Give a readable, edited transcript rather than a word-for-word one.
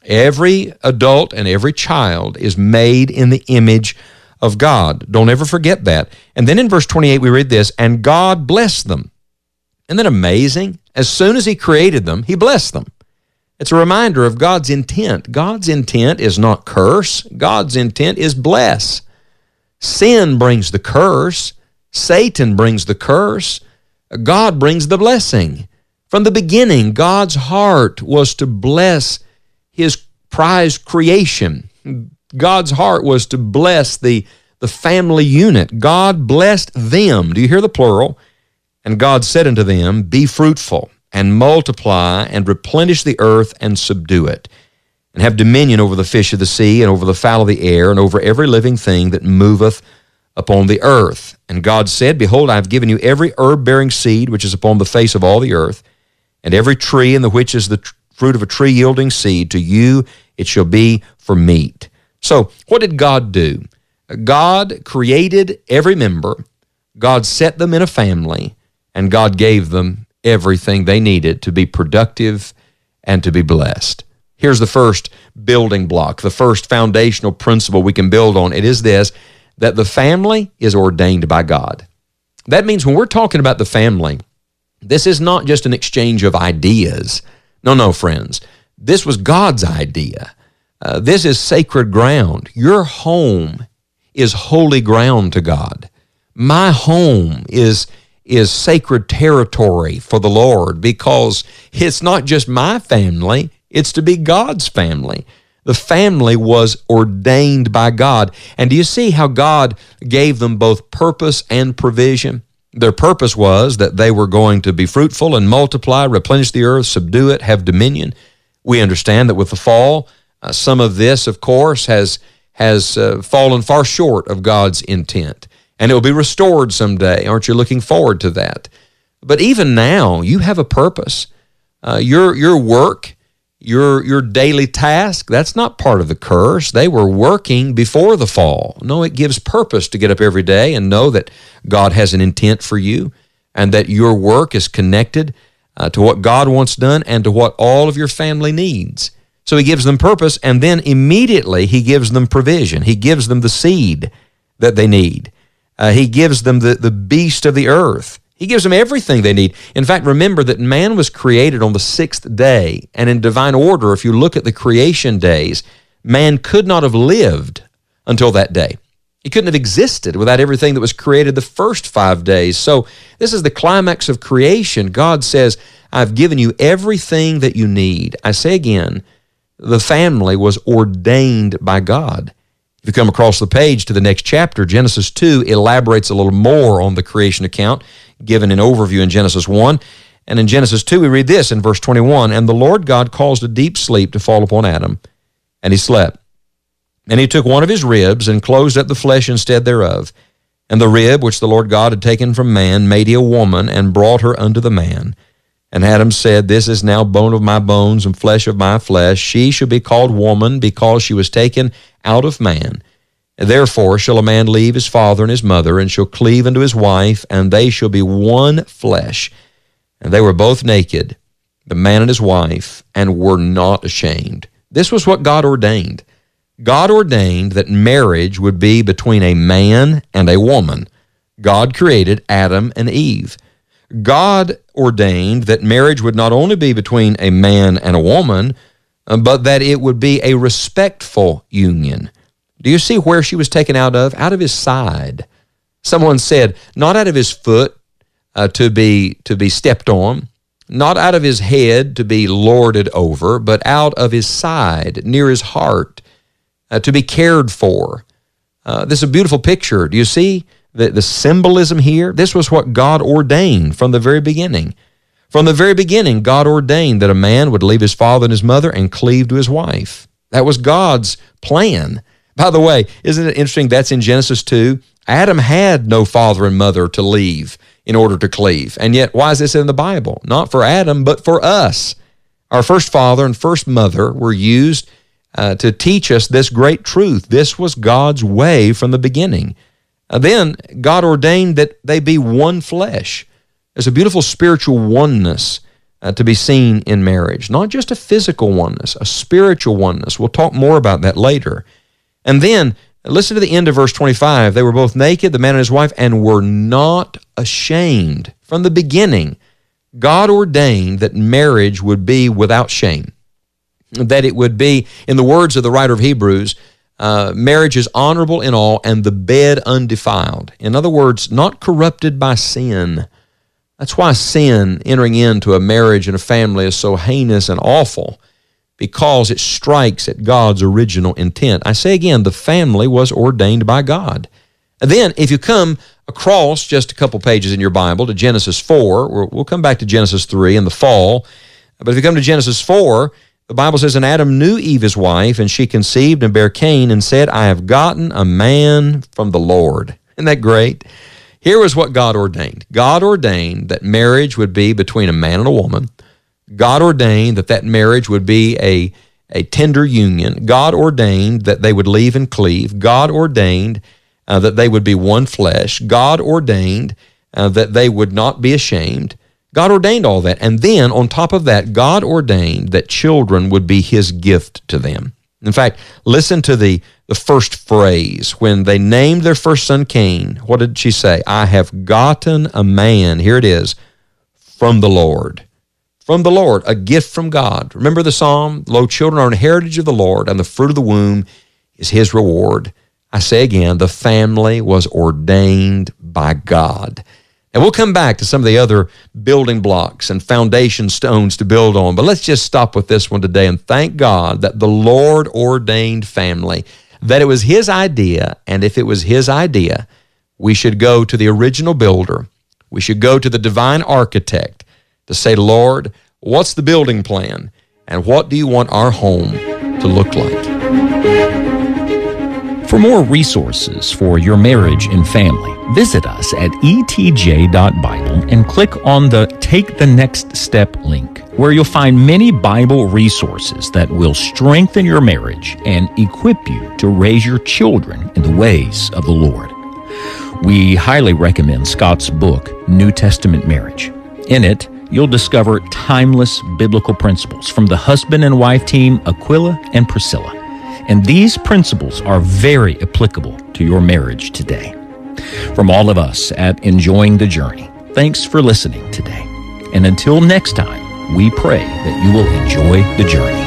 Every adult and every child is made in the image of God. Don't ever forget that. And then in verse 28 we read this, and God blessed them. Isn't that amazing? As soon as he created them, he blessed them. It's a reminder of God's intent. God's intent is not curse. God's intent is bless. Sin brings the curse. Satan brings the curse. God brings the blessing. From the beginning, God's heart was to bless his prized creation. God's heart was to bless the family unit. God blessed them. Do you hear the plural? And God said unto them, be fruitful and multiply and replenish the earth and subdue it, and have dominion over the fish of the sea and over the fowl of the air and over every living thing that moveth upon the earth. And God said, behold, I have given you every herb-bearing seed which is upon the face of all the earth, and every tree in the which is the fruit of a tree yielding seed, to you it shall be for meat. So what did God do? God created every member, God set them in a family, and God gave them everything they needed to be productive and to be blessed. Here's the first building block, the first foundational principle we can build on. It is this, that the family is ordained by God. That means when we're talking about the family, this is not just an exchange of ideas. No, friends. This was God's idea. This is sacred ground. Your home is holy ground to God. My home is sacred territory for the Lord, because it's not just my family, it's to be God's family. The family was ordained by God. And do you see how God gave them both purpose and provision? Their purpose was that they were going to be fruitful and multiply, replenish the earth, subdue it, have dominion. We understand that with the fall, some of this, of course, has fallen far short of God's intent. And it will be restored someday. Aren't you looking forward to that? But even now, you have a purpose. Your work, your daily task, that's not part of the curse. They were working before the fall. No, it gives purpose to get up every day and know that God has an intent for you, and that your work is connected to what God wants done and to what all of your family needs. So he gives them purpose, and then immediately he gives them provision. He gives them the seed that they need. He gives them the beast of the earth. He gives them everything they need. In fact, remember that man was created on the sixth day, and in divine order, if you look at the creation days, man could not have lived until that day. He couldn't have existed without everything that was created the first 5 days. So this is the climax of creation. God says, I've given you everything that you need. I say again, the family was ordained by God. If you come across the page to the next chapter, Genesis 2 elaborates a little more on the creation account, given an overview in Genesis 1. And in Genesis 2, we read this in verse 21, and the Lord God caused a deep sleep to fall upon Adam, and he slept. And he took one of his ribs and closed up the flesh instead thereof. And the rib which the Lord God had taken from man made he a woman, and brought her unto the man. And Adam said, this is now bone of my bones and flesh of my flesh. She shall be called woman, because she was taken out of man. Therefore shall a man leave his father and his mother, and shall cleave unto his wife, and they shall be one flesh. And they were both naked, the man and his wife, and were not ashamed. This was what God ordained. God ordained that marriage would be between a man and a woman. God created Adam and Eve. God ordained that marriage would not only be between a man and a woman, but that it would be a respectful union. Do you see where she was taken out of? Out of his side. Someone said, not out of his foot to be stepped on, not out of his head to be lorded over, but out of his side, near his heart, to be cared for. This is a beautiful picture. Do you see the symbolism here? This was what God ordained from the very beginning. From the very beginning, God ordained that a man would leave his father and his mother and cleave to his wife. That was God's plan. By the way, isn't it interesting that's in Genesis 2? Adam had no father and mother to leave in order to cleave. And yet, why is this in the Bible? Not for Adam, but for us. Our first father and first mother were used to teach us this great truth. This was God's way from the beginning. Then God ordained that they be one flesh. There's a beautiful spiritual oneness to be seen in marriage. Not just a physical oneness, a spiritual oneness. We'll talk more about that later. And then, listen to the end of verse 25. They were both naked, the man and his wife, and were not ashamed. From the beginning, God ordained that marriage would be without shame. That it would be, in the words of the writer of Hebrews, marriage is honorable in all and the bed undefiled. In other words, not corrupted by sin. That's why sin entering into a marriage and a family is so heinous and awful, because it strikes at God's original intent. I say again, the family was ordained by God. And then, if you come across just a couple pages in your Bible to Genesis 4, we'll come back to Genesis 3 in the fall, but if you come to Genesis 4, the Bible says, and Adam knew Eve his wife, and she conceived and bare Cain, and said, I have gotten a man from the Lord. Isn't that great? Here was what God ordained. God ordained that marriage would be between a man and a woman. God ordained that that marriage would be a tender union. God ordained that they would leave and cleave. God ordained that they would be one flesh. God ordained that they would not be ashamed. God ordained all that. And then, on top of that, God ordained that children would be His gift to them. In fact, listen to the first phrase. When they named their first son Cain, what did she say? I have gotten a man, here it is, from the Lord. From the Lord, a gift from God. Remember the psalm, lo, children are an heritage of the Lord, and the fruit of the womb is His reward. I say again, the family was ordained by God. And we'll come back to some of the other building blocks and foundation stones to build on, but let's just stop with this one today and thank God that the Lord ordained family, that it was His idea, and if it was His idea, we should go to the original builder. We should go to the divine architect to say, Lord, what's the building plan, and what do you want our home to look like? For more resources for your marriage and family, visit us at etj.bible and click on the Take the Next Step link, where you'll find many Bible resources that will strengthen your marriage and equip you to raise your children in the ways of the Lord. We highly recommend Scott's book, New Testament Marriage. In it, you'll discover timeless biblical principles from the husband and wife team Aquila and Priscilla. And these principles are very applicable to your marriage today. From all of us at Enjoying the Journey, thanks for listening today. And until next time, we pray that you will enjoy the journey.